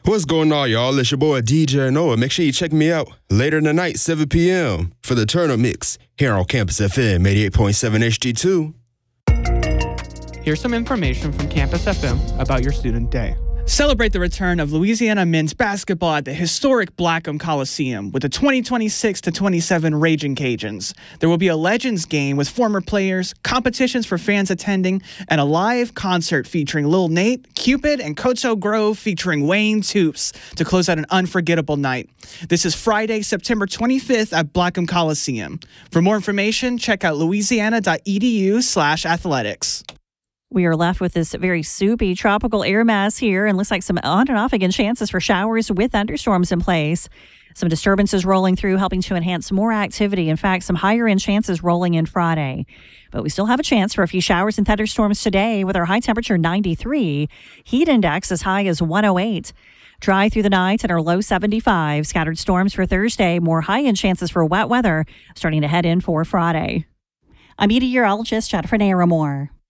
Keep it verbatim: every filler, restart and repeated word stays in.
What's going on, y'all? It's your boy D J Noah. Make sure you check me out later in the night, seven p.m. for the Turner Mix here on Campus F M eighty-eight point seven H D two. Here's some information from Campus F M about your student day. Celebrate the return of Louisiana men's basketball at the historic Blackham Coliseum with the twenty twenty-six to twenty-seven Raging Cajuns. There will be a Legends game with former players, competitions for fans attending, and a live concert featuring Lil Nate, Cupid, and Koto Grove featuring Wayne Toops to close out an unforgettable night. This is Friday, September twenty-fifth at Blackham Coliseum. For more information, check out louisiana.edu slash athletics. We are left with this very soupy tropical air mass here, and looks like some on and off again chances for showers with thunderstorms in place. Some disturbances rolling through, helping to enhance more activity. In fact, some higher end chances rolling in Friday. But we still have a chance for a few showers and thunderstorms today with our high temperature ninety-three. Heat index as high as one oh eight. Dry through the night and our low seventy-five. Scattered storms for Thursday. More high end chances for wet weather starting to head in for Friday. I'm meteorologist Jennifer Naramore.